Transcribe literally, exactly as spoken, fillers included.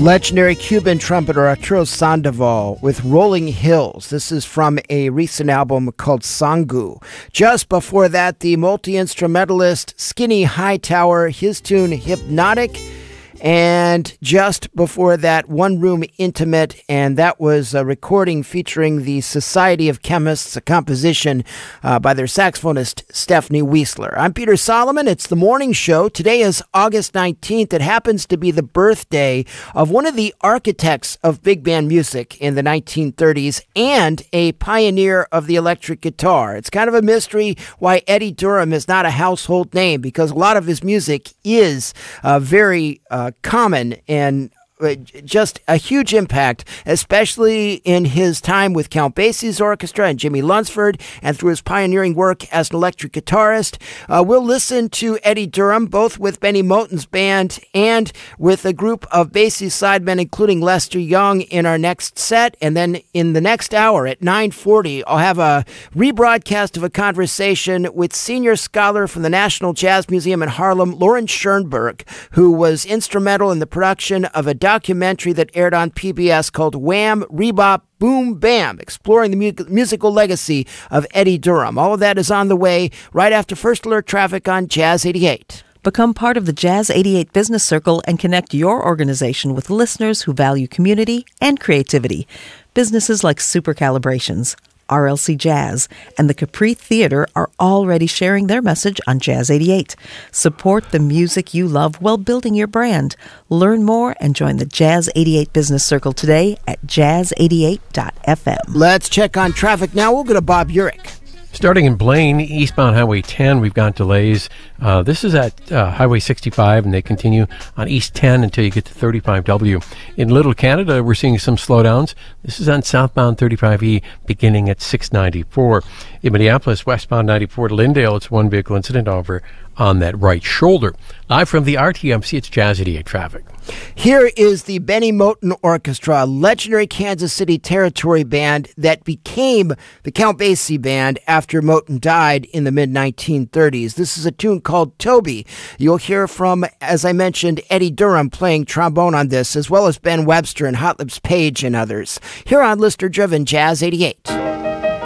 Legendary Cuban trumpeter Arturo Sandoval with Rolling Hills. This is from a recent album called Sangu. Just before that, the multi-instrumentalist Skinny Hightower, his tune Hypnotic. And just before that, One Room Intimate, and that was a recording featuring the Society of Chemists, a composition uh, by their saxophonist Stephanie Weisler. I'm Peter Solomon. It's the morning show. Today is August nineteenth. It happens to be the birthday of one of the architects of big band music in the nineteen thirties and a pioneer of the electric guitar. It's kind of a mystery why Eddie Durham is not a household name, because a lot of his music is uh, very uh, common and just a huge impact, especially in his time with Count Basie's orchestra and Jimmy Lunsford, and through his pioneering work as an electric guitarist. Uh, we'll listen to Eddie Durham, both with Benny Moten's band and with a group of Basie's sidemen, including Lester Young, in our next set. And then in the next hour at nine forty, I'll have a rebroadcast of a conversation with senior scholar from the National Jazz Museum in Harlem, Lauren Schoenberg, who was instrumental in the production of a documentary that aired on P B S called Wham! Rebop Boom Bam, exploring the mu- musical legacy of Eddie Durham. All of that is on the way right after First Alert Traffic on Jazz eighty-eight. Become part of the Jazz eighty-eight Business Circle and connect your organization with listeners who value community and creativity. Businesses like Super Calibrations, R L C Jazz, and the Capri Theater are already sharing their message on Jazz eighty-eight. Support the music you love while building your brand. Learn more and join the Jazz eighty-eight Business Circle today at jazz eighty-eight dot f m. Let's check on traffic now. We'll go to Bob Urich. Starting in Blaine, eastbound Highway ten, we've got delays. Uh, this is at uh, Highway sixty-five, and they continue on East ten until you get to thirty-five W. In Little Canada, we're seeing some slowdowns. This is on southbound thirty-five E, beginning at six ninety-four. In Minneapolis, westbound ninety-four to Lyndale, it's one vehicle incident over on that right shoulder. Live from the R T M C, it's Jazz eighty-eight traffic. Here is the Benny Moten Orchestra, a legendary Kansas City territory band that became the Count Basie Band after Moten died in the mid nineteen thirties. This is a tune called Toby. You'll hear from, as I mentioned, Eddie Durham playing trombone on this, as well as Ben Webster and Hot Lips Page and others. Here on Listener Driven Jazz eighty-eight.